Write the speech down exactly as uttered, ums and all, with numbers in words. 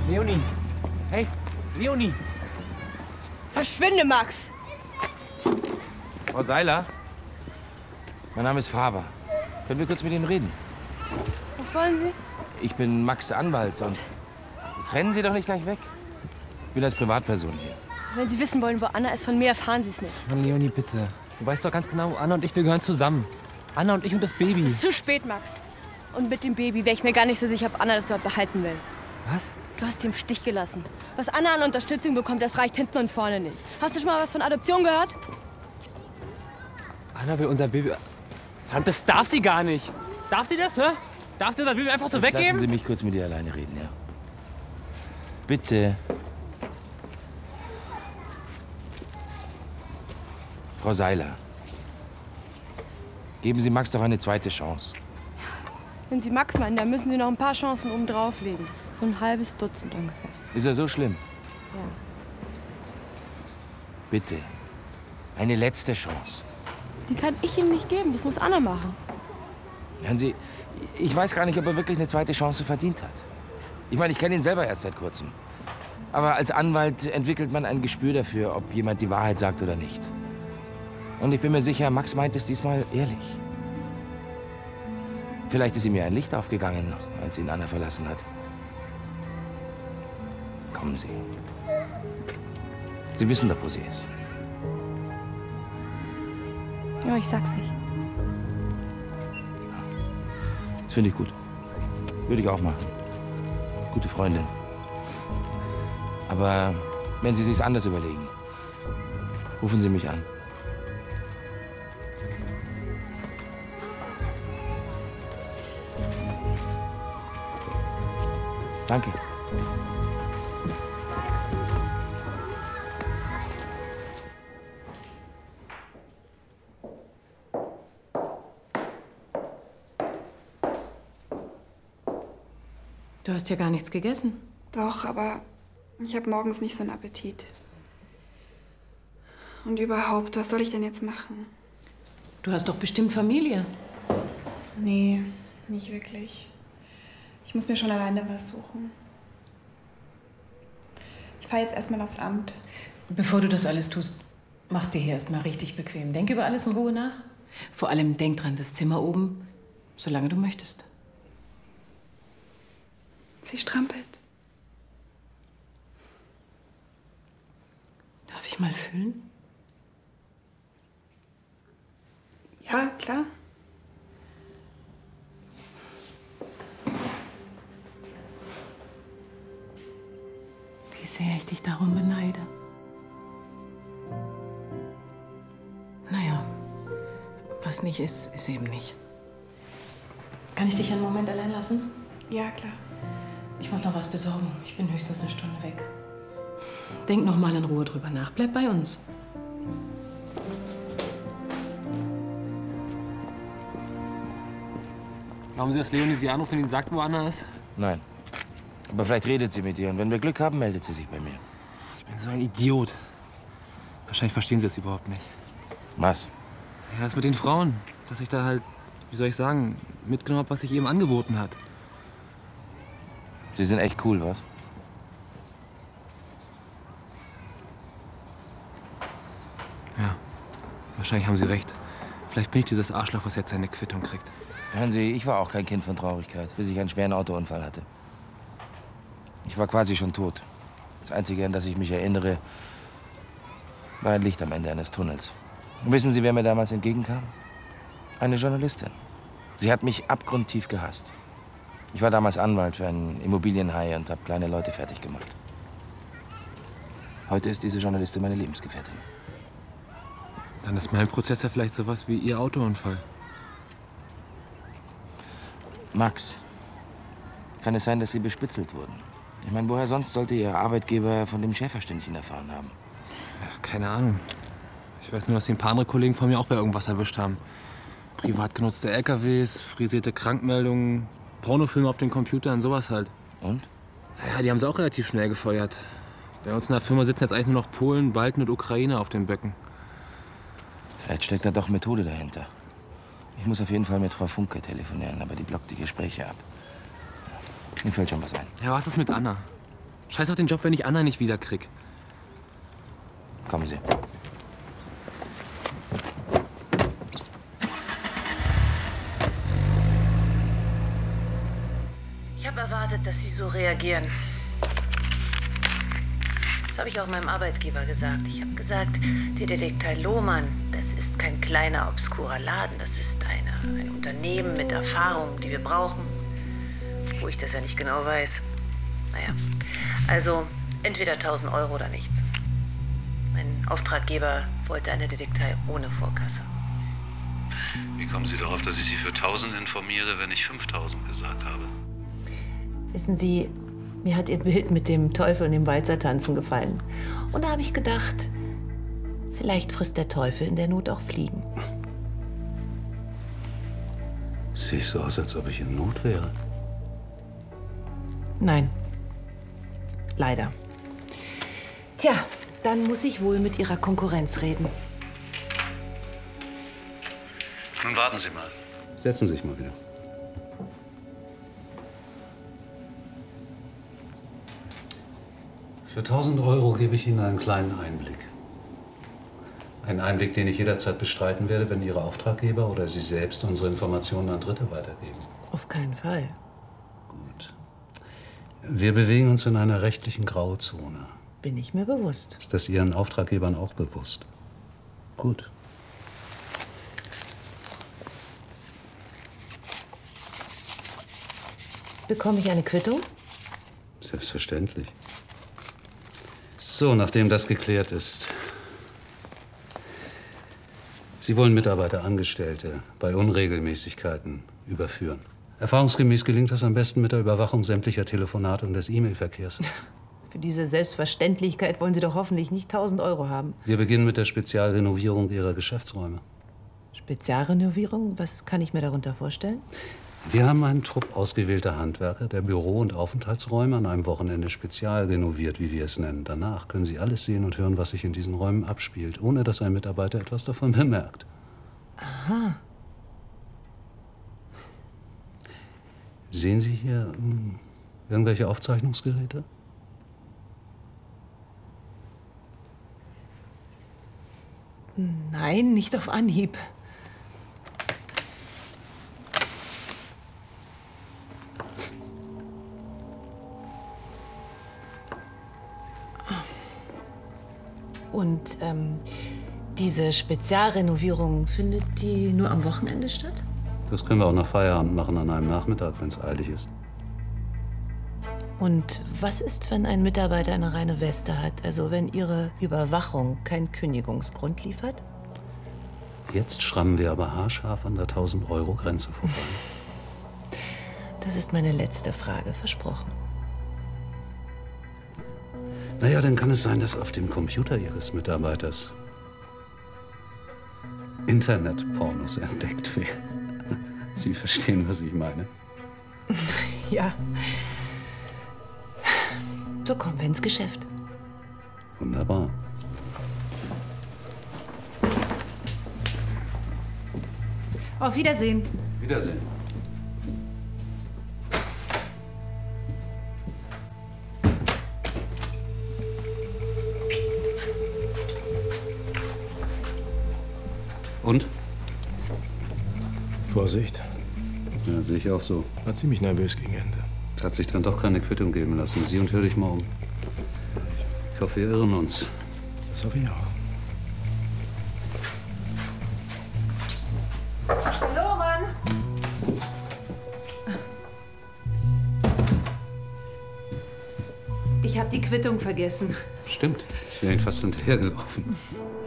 Leonie! Hey, Leonie! Verschwinde, Max! Frau Seiler? Mein Name ist Faber. Können wir kurz mit Ihnen reden? Was wollen Sie? Ich bin Max' Anwalt und jetzt rennen Sie doch nicht gleich weg. Ich bin als Privatperson hier. Wenn Sie wissen wollen, wo Anna ist, von mir erfahren Sie es nicht. Mann, Leonie, bitte. Du weißt doch ganz genau, Anna und ich, wir gehören zusammen. Anna und ich und das Baby. Es ist zu spät, Max. Und mit dem Baby wäre ich mir gar nicht so sicher, ob Anna das dort behalten will. Was? Du hast sie im Stich gelassen. Was Anna an Unterstützung bekommt, das reicht hinten und vorne nicht. Hast du schon mal was von Adoption gehört? Anna will unser Baby... Verdammt, das darf sie gar nicht. Darf sie das, hä? Darf sie unser Baby einfach so Jetzt weggeben? lassen Sie mich kurz mit ihr alleine reden, ja? Bitte. Frau Seiler, geben Sie Max doch eine zweite Chance. Wenn Sie Max meinen, dann müssen Sie noch ein paar Chancen oben drauflegen. So ein halbes Dutzend ungefähr. Ist er so schlimm? Ja. Bitte. Eine letzte Chance. Die kann ich ihm nicht geben. Das muss Anna machen. Hören Sie, ich weiß gar nicht, ob er wirklich eine zweite Chance verdient hat. Ich meine, ich kenne ihn selber erst seit kurzem. Aber als Anwalt entwickelt man ein Gespür dafür, ob jemand die Wahrheit sagt oder nicht. Und ich bin mir sicher, Max meint es diesmal ehrlich. Vielleicht ist ihm ja ein Licht aufgegangen, als ihn Anna verlassen hat. Kommen Sie. Sie wissen doch, wo sie ist. Ja, ich sag's nicht. Das finde ich gut. Würde ich auch machen. Gute Freundin. Aber wenn Sie sich's anders überlegen, rufen Sie mich an. Danke. Du hast ja gar nichts gegessen. Doch, aber ich habe morgens nicht so einen Appetit. Und überhaupt, was soll ich denn jetzt machen? Du hast doch bestimmt Familie. Nee, nicht wirklich. Ich muss mir schon alleine was suchen. Ich fahre jetzt erstmal aufs Amt. Bevor du das alles tust, machst dir hier erstmal richtig bequem. Denk über alles in Ruhe nach. Vor allem denk dran, das Zimmer oben, solange du möchtest. Sie strampelt. Darf ich mal fühlen? Ja, klar. Wie sehr ich dich darum beneide. Naja, was nicht ist, ist eben nicht. Kann ich dich einen Moment allein lassen? Ja, klar. Ich muss noch was besorgen. Ich bin höchstens eine Stunde weg. Denk noch mal in Ruhe drüber nach. Bleib bei uns. Glauben Sie, dass Leonie Sie anruft und Ihnen sagt, wo Anna ist? Nein. Aber vielleicht redet sie mit ihr. Und wenn wir Glück haben, meldet sie sich bei mir. Ich bin so ein Idiot. Wahrscheinlich verstehen Sie es überhaupt nicht. Was? Ja, das mit den Frauen. Dass ich da halt, wie soll ich sagen, mitgenommen habe, was sich eben angeboten hat. Sie sind echt cool, was? Ja, wahrscheinlich haben Sie recht. Vielleicht bin ich dieses Arschloch, was jetzt seine Quittung kriegt. Hören Sie, ich war auch kein Kind von Traurigkeit, bis ich einen schweren Autounfall hatte. Ich war quasi schon tot. Das Einzige, an das ich mich erinnere, war ein Licht am Ende eines Tunnels. Und wissen Sie, wer mir damals entgegenkam? Eine Journalistin. Sie hat mich abgrundtief gehasst. Ich war damals Anwalt für einen Immobilienhai und habe kleine Leute fertig gemacht. Heute ist diese Journalistin meine Lebensgefährtin. Dann ist mein Prozess ja vielleicht sowas wie Ihr Autounfall. Max, kann es sein, dass Sie bespitzelt wurden? Ich meine, woher sonst sollte Ihr Arbeitgeber von dem Schäferstündchen erfahren haben? Ja, keine Ahnung. Ich weiß nur, dass Sie ein paar andere Kollegen von mir auch bei irgendwas erwischt haben. Privat genutzte L K Ws, frisierte Krankmeldungen, Pornofilme auf den Computern, sowas halt. Und? Ja, die haben sie auch relativ schnell gefeuert. Bei uns in der Firma sitzen jetzt eigentlich nur noch Polen, Balten und Ukrainer auf den Böcken. Vielleicht steckt da doch Methode dahinter. Ich muss auf jeden Fall mit Frau Funke telefonieren, aber die blockt die Gespräche ab. Mir fällt schon was ein. Ja, was ist mit Anna? Scheiß auf den Job, wenn ich Anna nicht wiederkrieg. Kommen Sie. Ich habe erwartet, dass Sie so reagieren. Das habe ich auch meinem Arbeitgeber gesagt. Ich habe gesagt, die Detektei Lohmann, das ist kein kleiner, obskurer Laden. Das ist eine, ein Unternehmen mit Erfahrung, die wir brauchen. Wo ich das ja nicht genau weiß. Naja, also entweder tausend Euro oder nichts. Mein Auftraggeber wollte eine Detektei ohne Vorkasse. Wie kommen Sie darauf, dass ich Sie für tausend informiere, wenn ich fünftausend gesagt habe? Wissen Sie, mir hat Ihr Bild mit dem Teufel und dem Walzertanzen gefallen. Und da habe ich gedacht, vielleicht frisst der Teufel in der Not auch Fliegen. Sehe ich so aus, als ob ich in Not wäre? Nein. Leider. Tja, dann muss ich wohl mit Ihrer Konkurrenz reden. Nun warten Sie mal. Setzen Sie sich mal wieder. Für tausend Euro gebe ich Ihnen einen kleinen Einblick. Einen Einblick, den ich jederzeit bestreiten werde, wenn Ihre Auftraggeber oder Sie selbst unsere Informationen an Dritte weitergeben. Auf keinen Fall. Gut. Wir bewegen uns in einer rechtlichen Grauzone. Bin ich mir bewusst. Ist das Ihren Auftraggebern auch bewusst? Gut. Bekomme ich eine Quittung? Selbstverständlich. So, nachdem das geklärt ist. Sie wollen Mitarbeiter, Angestellte bei Unregelmäßigkeiten überführen. Erfahrungsgemäß gelingt das am besten mit der Überwachung sämtlicher Telefonate und des E-Mail-Verkehrs. Für diese Selbstverständlichkeit wollen Sie doch hoffentlich nicht tausend Euro haben. Wir beginnen mit der Spezialrenovierung Ihrer Geschäftsräume. Spezialrenovierung? Was kann ich mir darunter vorstellen? Wir haben einen Trupp ausgewählter Handwerker, der Büro- und Aufenthaltsräume an einem Wochenende spezial renoviert, wie wir es nennen. Danach können Sie alles sehen und hören, was sich in diesen Räumen abspielt, ohne dass ein Mitarbeiter etwas davon bemerkt. Aha. Sehen Sie hier ähm, irgendwelche Aufzeichnungsgeräte? Nein, nicht auf Anhieb. Und ähm, diese Spezialrenovierung, findet die nur am Wochenende statt? Das können wir auch nach Feierabend machen, an einem Nachmittag, wenn es eilig ist. Und was ist, wenn ein Mitarbeiter eine reine Weste hat? Also wenn Ihre Überwachung keinen Kündigungsgrund liefert? Jetzt schrammen wir aber haarscharf an der tausend-Euro-Grenze vorbei. Das ist meine letzte Frage, versprochen. Naja, dann kann es sein, dass auf dem Computer Ihres Mitarbeiters Internetpornos entdeckt werden. Sie verstehen, was ich meine. Ja. So kommen wir ins Geschäft. Wunderbar. Auf Wiedersehen. Wiedersehen. Und? Vorsicht. Ja, sehe ich auch so. War ziemlich nervös gegen Ende. Hat sich dann doch keine Quittung geben lassen. Sie und hör dich mal um. Ich hoffe, wir irren uns. Das hoffe ich auch. Lohmann! Ich habe die Quittung vergessen. Stimmt. Ich wäre Ihnen fast hinterhergelaufen.